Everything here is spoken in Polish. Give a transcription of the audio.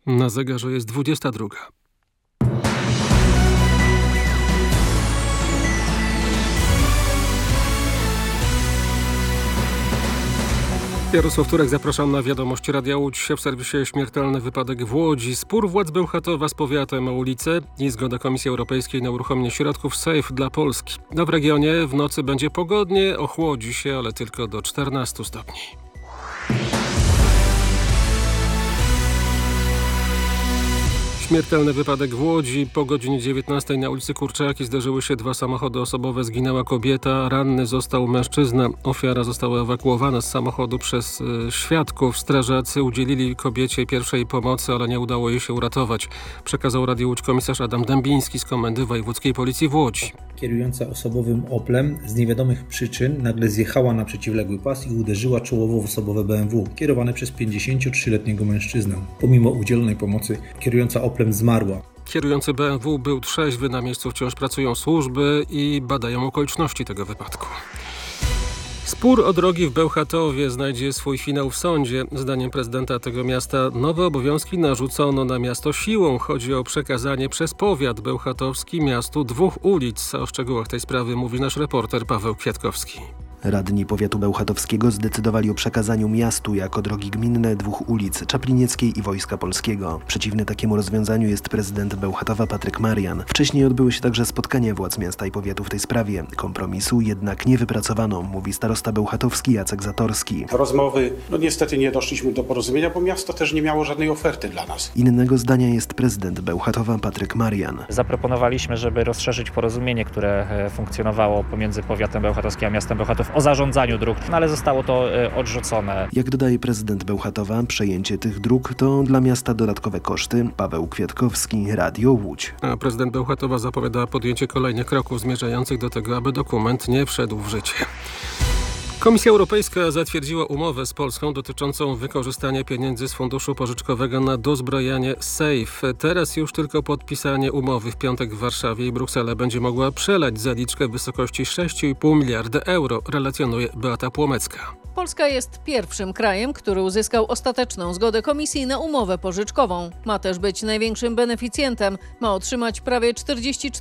Na zegarze jest 22. Jarosław Turek, zapraszam na wiadomości Radia Łódź. W serwisie śmiertelny wypadek w Łodzi. Spór władz Bełchatowa z powiatem o ulicę i zgoda Komisji Europejskiej na uruchomienie środków SAFE dla Polski. No w regionie w nocy będzie pogodnie, ochłodzi się, ale tylko do 14 stopni. Śmiertelny wypadek w Łodzi. Po godzinie 19 na ulicy Kurczaki zderzyły się dwa samochody osobowe. Zginęła kobieta, ranny został mężczyzna. Ofiara została ewakuowana z samochodu przez świadków. Strażacy udzielili kobiecie pierwszej pomocy, ale nie udało jej się uratować. Przekazał Radiu Łódź komisarz Adam Dębiński z Komendy Wojewódzkiej Policji w Łodzi. Kierująca osobowym Oplem z niewiadomych przyczyn nagle zjechała na przeciwległy pas i uderzyła czołowo w osobowe BMW kierowane przez 53-letniego mężczyznę. Pomimo udzielonej pomocy kierująca Oplem zmarła. Kierujący BMW był trzeźwy, na miejscu wciąż pracują służby i badają okoliczności tego wypadku. Spór o drogi w Bełchatowie znajdzie swój finał w sądzie. Zdaniem prezydenta tego miasta nowe obowiązki narzucono na miasto siłą. Chodzi o przekazanie przez powiat bełchatowski miastu 2 ulic. O szczegółach tej sprawy mówi nasz reporter Paweł Kwiatkowski. Radni powiatu bełchatowskiego zdecydowali o przekazaniu miastu jako drogi gminne 2 ulic, Czaplinieckiej i Wojska Polskiego. Przeciwny takiemu rozwiązaniu jest prezydent Bełchatowa Patryk Marian. Wcześniej odbyły się także spotkania władz miasta i powiatu w tej sprawie. Kompromisu jednak nie wypracowano, mówi starosta bełchatowski Jacek Zatorski. Rozmowy, niestety nie doszliśmy do porozumienia, bo miasto też nie miało żadnej oferty dla nas. Innego zdania jest prezydent Bełchatowa Patryk Marian. Zaproponowaliśmy, żeby rozszerzyć porozumienie, które funkcjonowało pomiędzy powiatem bełchatowskim a miastem Bełchatów o zarządzaniu dróg, ale zostało to odrzucone. Jak dodaje prezydent Bełchatowa, przejęcie tych dróg to dla miasta dodatkowe koszty. Paweł Kwiatkowski, Radio Łódź. A prezydent Bełchatowa zapowiada podjęcie kolejnych kroków zmierzających do tego, aby dokument nie wszedł w życie. Komisja Europejska zatwierdziła umowę z Polską dotyczącą wykorzystania pieniędzy z funduszu pożyczkowego na dozbrojenie SAFE. Teraz już tylko podpisanie umowy w piątek w Warszawie i Bruksela będzie mogła przelać zaliczkę w wysokości 6,5 miliarda euro, relacjonuje Beata Płomecka. Polska jest pierwszym krajem, który uzyskał ostateczną zgodę Komisji na umowę pożyczkową. Ma też być największym beneficjentem. Ma otrzymać prawie 44